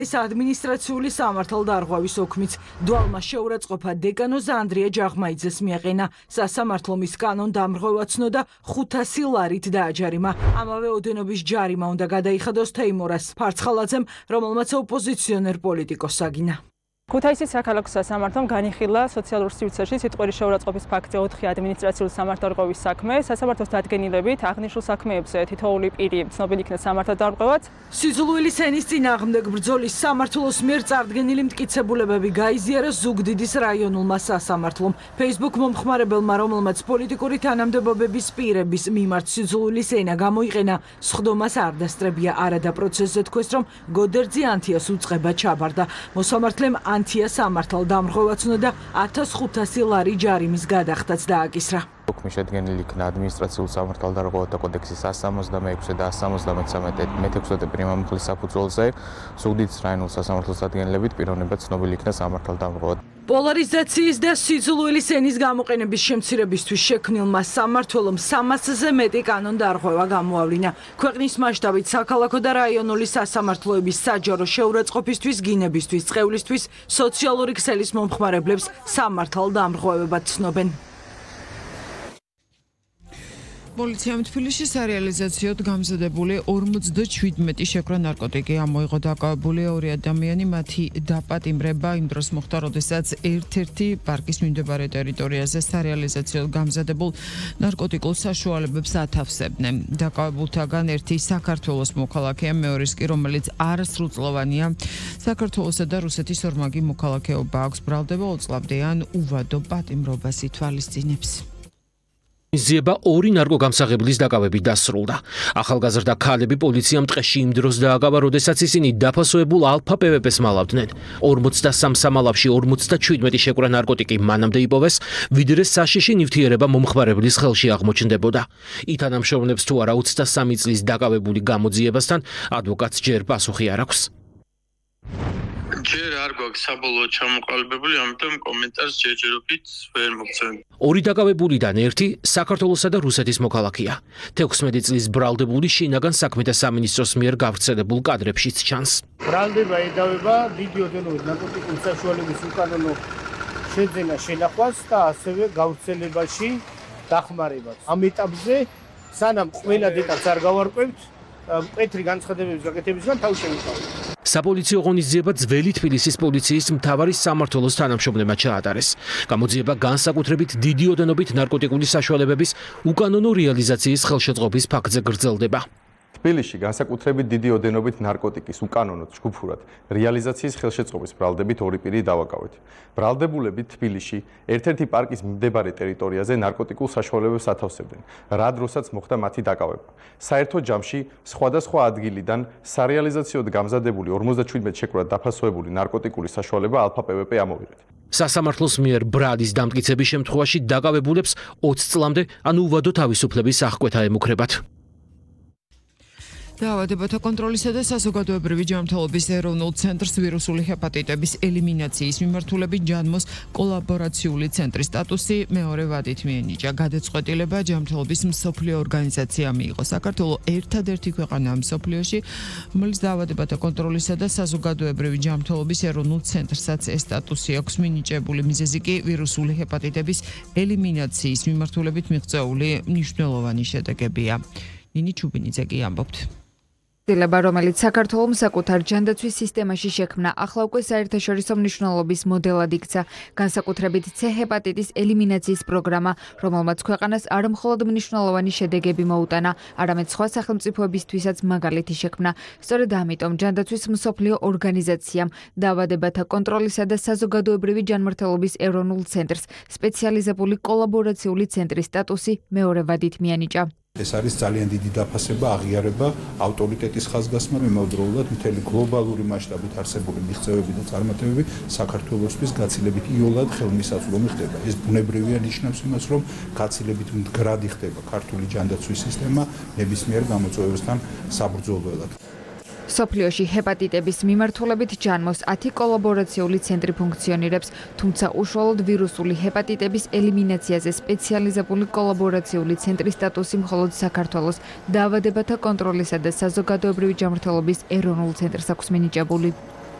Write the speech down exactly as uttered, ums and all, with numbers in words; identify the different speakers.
Speaker 1: ეს ადმინისტრაციული სამართალდარღვევის ოქმიც დვალმა შეურაცხყოფა დეკანოზ ანდრია ჯაღმაიძეს მიაყენა. სასამართლომ ის კანონდამრღვევა ცნოდა ხუთასი ლარით დააჯარიმა. ამავე ოდენობის ჯარიმა უნდა გადაიხადოს თეიმურას ფარცხალაძემ, რომელმაც ოპოზიციონერ პოლიტიკოს აგინა.
Speaker 2: ქუთაისის საქალაქო სასამართლომ განიხილა სოციალურ სივრცეში სიტყვიერი შეურაცხყოფის ფაქტზე ოთხი ადმინისტრაციული სამართალდარღვევის საქმე. სასამართლოს დადგენილებით აღნიშნულ საქმეებზე თითოეული პირი ცნობილი იქნა სამართალდარღვევად.
Speaker 1: სიძულვილის ენის წინააღმდეგ ბრძოლის სამართლოს მიერ წარდგენილი მტკიცებულებები გაიზიარა ზუგდიდის რაიონულმა სასამართლომ. Facebook მომხმარებელმა, რომელმაც პოლიტიკური თანამდებობების პირების მიმართ სიძულვილის ენა გამოიყენა, სხდომას არ დასწრებია. არადა პროცესზე თქვეს, რომ გოდერძი ანთიას უწყება ჩაბარდა. მოსამართლემ ანთია სამართალდამრღვევა ცნოდა ათას ხუთასი ლარი ჯარიმის გადახდაც დააკისრა.
Speaker 3: ოქმი შედგენილი იქნა ადმინისტრაციულ სამართალდარღვევათა კოდექსის one sixty-six და one seventy-three მეთექვსმეტე პრიმამხლის საფუძველზე ზუგდიდის რაიონულ სასამართლოს დადგენილებით პიროვნება ცნობილი იქნა სამართალდამრღვევად.
Speaker 1: პოლარიზაციის და სიძულვილის ენის გამოყენების შემცირებისთვის შექმნილმა სამმართველომ სამასზე მეტი კანონდარღვევა გამოავლინა. ქვეყნის მასშტაბით საქალაქო და რაიონული სასამართლოების საჯარო შეურაცხყოფისთვის, გინებისთვის, წყევლისთვის, სოციალური ქსელის მომხმარებლებს სამართალდამრღვევებად ცნობენ.
Speaker 4: პოლიციამ თბილისში სარეალიზაციოდ გამზადებული ორმოცდაშვიდმეტი შეკრა ნარკოტიკი ამოიღო. დაკავებული ორი ადამიანი, მათი დაპატიმრება იმ დროს მოხდა, როდესაც ერთ-ერთი პარკის მიმდებარე ტერიტორიაზე სარეალიზაციოდ გამზადებულ ნარკოტიკულ საშუალებებს ათავსებდნენ. დაკავებულთაგან ერთი საქართველოს მოქალაქეა, მეორეს კი, რომელიც არასრულწლოვანია. საქართველოსა და რუსეთის ორმაგი მოქალაქეობა აქვს. ბრალდება ოწლამდე ან უვადო პატიმრობას ითვალისწინებს.
Speaker 5: მიზება ორი ნარკოგამსაღებლის დაკავებით დასრულდა. ახალგაზრდა ქალები პოლიციამ ტყეში იმ დროს დააგავა, როდესაც ისინი დაფასოებულ ალფა პე ვე პეს მალავდნენ. ორმოცდასამ სამალავში ორმოცდაშვიდმეტი შეკვრა ნარკოტიკი მანამდე იპოვეს, ვიდრე საშიში ნივთიერება მომხმარებლის ხელში აღმოჩნდებოდა. ითანამშრომლებს თუ არა ოცდასამი წლის დაკავებული გამოძიებასთან ადვოკატს ჯერ პასუხი არ აქვს.
Speaker 6: ჯერ არ გვაქვს საბოლოო ჩამოყალიბებული, ამიტომ კომენტარს ჯერჯერობით ვერ მოგცემ.
Speaker 5: ორი დაკავებულიდან ერთი საქართველოსა და რუსეთის მოქალაქეა. თექვსმეტი წლის ბრალდებული შინაგან საქმეთა სამინისტროს მიერ გავრცელებულ კადრებშიც ჩანს.
Speaker 7: ბრალდება ედავება დიდი ოდენობის ნარკოტიკული საშუალების უკანონო შეძენა შენახვას და ასევე გავრცელებაში დახმარებას. ამ ეტაპზე სანამ ყველა დეტალს არ გავარკვევთ, მკვეთრი განცხადებების გაკეთებისგან თავი შევიკავოთ.
Speaker 5: საპოლიციო ღონისძიება ძველი თბილისის პოლიციის მთავარი სამმართველოს თანამშრომლებმა ჩაატარეს. გამოძიება განსაკუთრებით დიდი ოდენობით ნარკოტიკული საშუალებების უკანონო რეალიზაციის ხელშეწყობის ფაქტზე გრძელდება.
Speaker 8: თბილისში განსაკუთრებით დიდი ოდენობით ნარკოტიკის უკანონოდ ჯგუფურად რეალიზაციის ხელშეწყობის ბრალდებით ორი პირი დავაკავეთ. ბრალდებულები თბილისში ერთ-ერთი პარკის მდებარე ტერიტორიაზე ნარკოტიკულ საშუალებებს ათავსებდნენ, რა დროსაც მოხდა მათი დაკავება. საერთო ჯამში სხვადასხვა ადგილიდან სარეალიზაციოდ გამზადებული ორმოცდაშვიდმეტი შეკვრა დაფასოებული ნარკოტიკული საშუალება ალფა პე ვე პე ამოვიღეთ.
Speaker 5: სასამართლოს მიერ ბრალის დამტკიცების შემთხვევაში დაკავებულებს ოცი წლამდე ან უვადო თავისუფლების აღკვეთა ემუქრებათ.
Speaker 4: დაავადებათა კონტროლისა და საზოგადოებრივი ჯანმრთელობის ეროვნულ ცენტრს ვირუსული ჰეპატიტების ელიმინაციის მიმართულებით ჯანმოს კოლაბორაციული ცენტრის სტატუსი მეორე ვადით მიენიჭა. გადაწყვეტილება ჯანმრთელობის მსოფლიო ორგანიზაციამ მიიღო. საქართველო ერთადერთი ქვეყანაა მსოფლიოში, რომელიც დაავადებათა კონტროლისა და საზოგადოებრივი ჯანმრთელობის ეროვნულ ცენტრსაც ეს სტატუსი აქვს მინიჭებული. მიზეზი კი ვირუსული ჰეპატიტების ელიმინაციის მიმართულებით მიღწეული მნიშვნელოვანი შედეგებია. ნინი ჩუბინიძე კი ამბობთ.
Speaker 9: ცდილება, რომელიც საქართველოს საკუთარ ჯანდაცვის სისტემაში შექმნა, ახლა უკვე საერთაშორისო მნიშვნელობის მოდელად იქცა. განსაკუთრებით C ჰეპატიტის ელიმინაციის პროგრამა, რომელმაც ქვეყანას არ მხოლოდ მნიშვნელოვანი შედეგები მოუტანა, არამედ სხვა სახელმწიფოებისთვისაც მაგალითი შექმნა. სწორედ ამიტომ ჯანდაცვის მსოფლიო ორგანიზაციამ დაავადებათა კონტროლისა და საზოგადოებრივი ჯანმრთელობის ეროვნულ ცენტრს სპეციალიზებული კოლაბორაციული ცენტრის სტატუსი მეორე ვადით მიანიჭა.
Speaker 10: ეს არის ძალიან დიდი დაფასება, აღიარება, ავტორიტეტის ხაზგასმა, იმავდროულად მთელი გლობალური მასშტაბით არსებული მიღწევები და წარმატებები საქართველოსთვის გაცილებით იოლად ხელმისაწვდომი ხდება. ეს ბუნებრივია ნიშნავს იმას, რომ გაცილებით მდგრადი ხდება ქართული ჯანდაცვის სისტემა ნებისმიერ გამოწვევებასთან საბრძოლველად.
Speaker 9: სოფლიოში ჰეპატიტების მიმართულებით ჯანმოს ათი კოლაბორაციული ცენტრი ფუნქციონირებს, თუმცა უშუალოდ ვირუსული ჰეპატიტების ელიმინაციაზე სპეციალიზებული კოლაბორაციული ცენტრის სტატუსი მხოლოდ საქართველოს დაავადებათა კონტროლისა და საზოგადოებრივი ჯანმრთელობის ეროვნულ ცენტრს აქვს მინიჭებული.